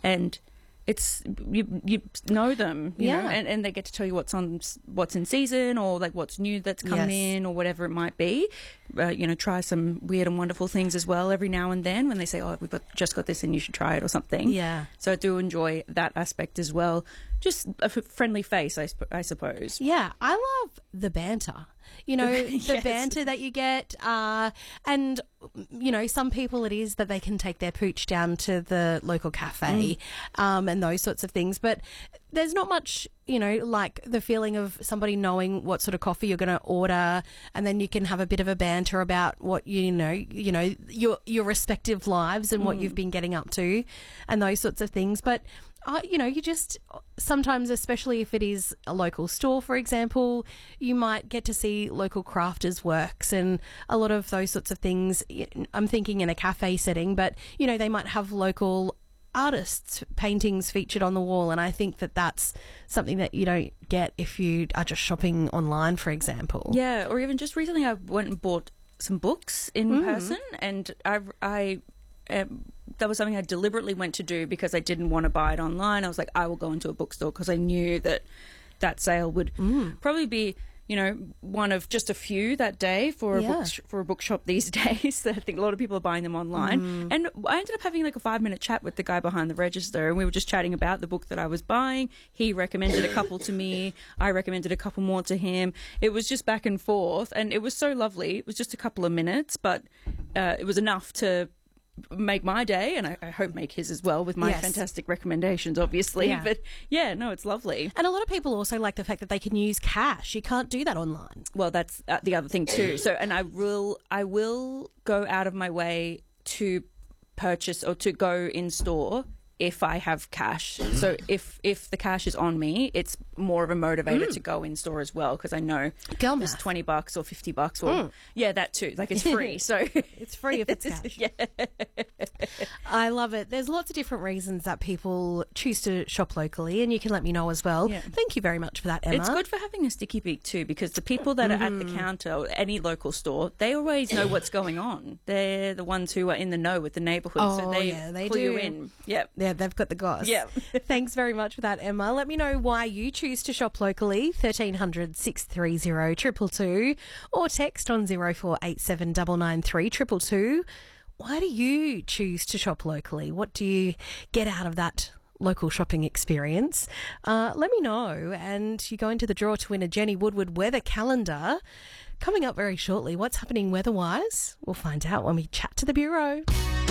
and it's you know them, you know, Yeah. and they get to tell you what's in season, or like what's new that's come in, or whatever it might be. You know, try some weird and wonderful things as well every now and then when they say, "Oh, just got this, and you should try it," or something. Yeah. So I do enjoy that aspect as well. Just a friendly face, I suppose. Yeah, I love the banter. You know, the Yes. banter that you get. And, you know, some people it is that they can take their pooch down to the local cafe and those sorts of things. But there's not much, you know, like the feeling of somebody knowing what sort of coffee you're going to order, and then you can have a bit of a banter about what, you know, your respective lives and what you've been getting up to and those sorts of things. But you know, you just sometimes, especially if it is a local store, for example, you might get to see local crafters' works and a lot of those sorts of things. I'm thinking in a cafe setting, but, you know, they might have local artists' paintings featured on the wall, and I think that that's something that you don't get if you are just shopping online, for example. Yeah, or even just recently I went and bought some books in person, and I that was something I deliberately went to do because I didn't want to buy it online. I was like, I will go into a bookstore because I knew that sale would probably be, you know, one of just a few that day for a bookshop these days. I think a lot of people are buying them online. And I ended up having like a 5-minute chat with the guy behind the register, and we were just chatting about the book that I was buying. He recommended a couple to me. I recommended a couple more to him. It was just back and forth, and it was so lovely. It was just a couple of minutes, but it was enough to make my day, and I hope make his as well with my fantastic recommendations, obviously. Yeah. But yeah, no, it's lovely. And a lot of people also like the fact that they can use cash. You can't do that online. Well, that's the other thing too. So, and I will go out of my way to purchase or to go in store if I have cash. So if the cash is on me, it's more of a motivator to go in store as well, because I know Girl it's math. $20 or $50 or yeah, that too. Like, it's free. So It's free if it's cash. yeah. I love it. There's lots of different reasons that people choose to shop locally, and you can let me know as well. Yeah. Thank you very much for that, Emma. It's good for having a sticky beak too, because the people that are at the counter or any local store, they always know what's going on. They're the ones who are in the know with the neighbourhood, so they pull you in. Yep. Yeah, they've got the goss. Yeah. Thanks very much for that, Emma. Let me know why you choose to shop locally. 1300 630 222 or text on 0487 993 222. Why do you choose to shop locally? What do you get out of that local shopping experience? Let me know, and you go into the draw to win a Jenny Woodward weather calendar. Coming up very shortly, what's happening weather-wise? We'll find out when we chat to the Bureau.